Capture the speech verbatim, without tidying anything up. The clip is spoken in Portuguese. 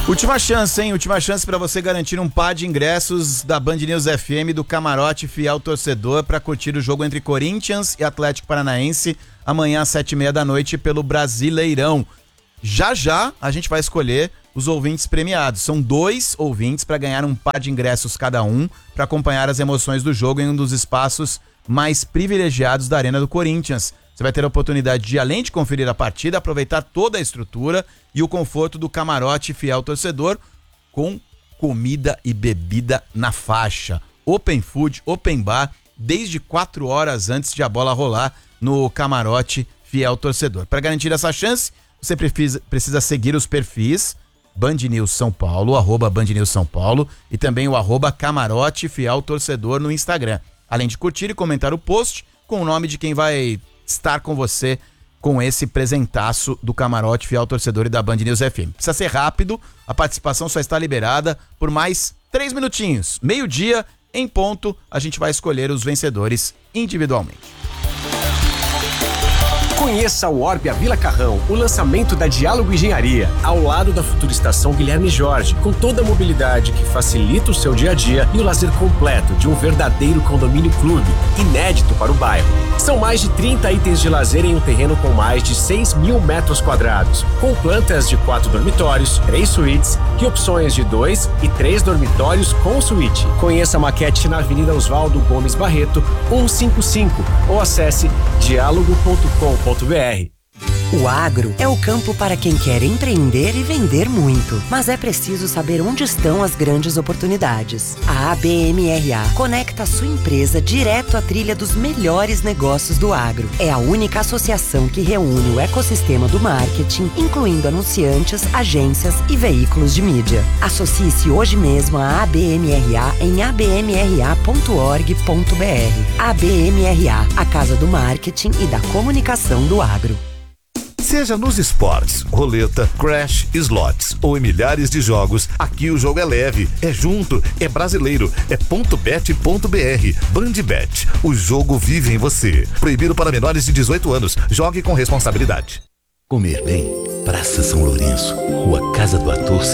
Última chance, hein? Última chance para você garantir um par de ingressos da Band News F M do Camarote Fiel Torcedor para curtir o jogo entre Corinthians e Atlético Paranaense amanhã às sete e meia da noite pelo Brasileirão. Já já a gente vai escolher os ouvintes premiados. São dois ouvintes para ganhar um par de ingressos cada um para acompanhar as emoções do jogo em um dos espaços mais privilegiados da Arena do Corinthians. Você vai ter a oportunidade de, além de conferir a partida, aproveitar toda a estrutura e o conforto do Camarote Fiel Torcedor com comida e bebida na faixa. Open Food, Open Bar, desde quatro horas antes de a bola rolar no Camarote Fiel Torcedor. Para garantir essa chance, você precisa, precisa seguir os perfis Band News São Paulo, arroba Band News São Paulo e também o arroba Camarote Fiel Torcedor no Instagram. Além de curtir e comentar o post com o nome de quem vai estar com você com esse presentaço do Camarote Fiel Torcedor e da Band News F M. Precisa ser rápido, a participação só está liberada por mais três minutinhos. Meio-dia, em ponto, a gente vai escolher os vencedores individualmente. Conheça o Orbia Vila Carrão, o lançamento da Diálogo Engenharia, ao lado da futura estação Guilherme Jorge, com toda a mobilidade que facilita o seu dia a dia e o lazer completo de um verdadeiro condomínio clube, inédito para o bairro. São mais de trinta itens de lazer em um terreno com mais de seis mil metros quadrados, com plantas de quatro dormitórios, três suítes e opções de dois e três dormitórios com suíte. Conheça a maquete na Avenida Oswaldo Gomes Barreto, cento e cinquenta e cinco, ou acesse diálogo ponto com ponto br. O agro é o campo para quem quer empreender e vender muito, mas é preciso saber onde estão as grandes oportunidades. A A B M R A conecta a sua empresa direto à trilha dos melhores negócios do agro. É a única associação que reúne o ecossistema do marketing, incluindo anunciantes, agências e veículos de mídia. Associe-se hoje mesmo à A B M R A em a b m r a ponto org ponto b r. A B M R A, a casa do marketing e da comunicação do agro. Seja nos esportes, roleta, crash, slots ou em milhares de jogos, aqui o jogo é leve, é junto, é brasileiro, é ponto bet ponto b r. Bandbet, o jogo vive em você. Proibido para menores de dezoito anos. Jogue com responsabilidade. Comer bem, Praça São Lourenço, Rua Casa do Ator